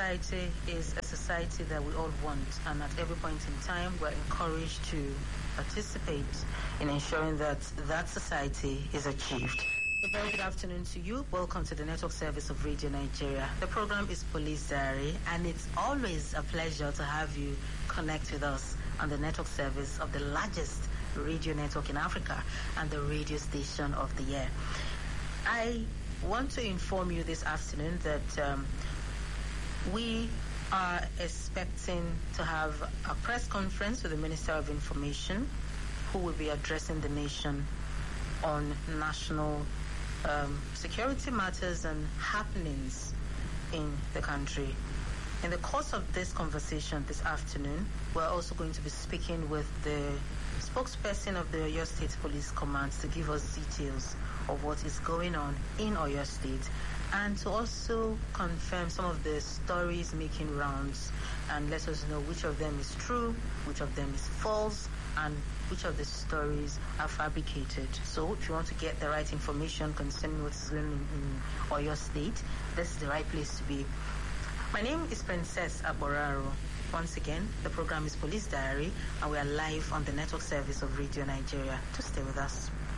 society is a society that we all want, and at every point in time, we're encouraged to participate in ensuring that that society is achieved. A very good afternoon to you. Welcome to the network service of Radio Nigeria. The program is Police Diary, and it's always a pleasure to have you connect with us on the network service of the largest radio network in Africa and the radio station of the year. I want to inform you this afternoon that we are expecting to have a press conference with the Minister of Information, who will be addressing the nation on national security matters and happenings in the country. In the course of this conversation this afternoon, we're also going to be speaking with the spokesperson of the Oyo State Police Command to give us details of what is going on in Oyo State and to also confirm some of the stories making rounds and let us know which of them is true, which of them is false, and which of the stories are fabricated. So if you want to get the right information concerning what's going on in Oyo State, this is the right place to be. My name is Princess Aboraro. Once again, the program is Police Diary, and we are live on the network service of Radio Nigeria. Just stay with us.